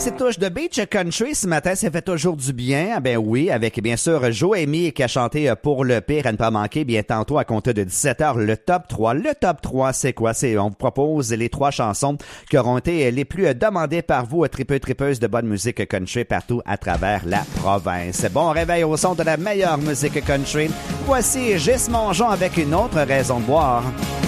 petite touche de beach country ce matin, ça fait toujours du bien. Ben oui, avec bien sûr Joëmy qui a chanté Pour le pire à ne pas manquer. Bien tantôt à compter de 17h, le top 3. Le top 3, c'est quoi? On vous propose les 3 chansons qui auront été les plus demandées par vous, tripeuses de bonne musique country partout à travers la province. Bon réveil au son de la meilleure musique country. Voici Gis Mongeon avec une autre raison de boire.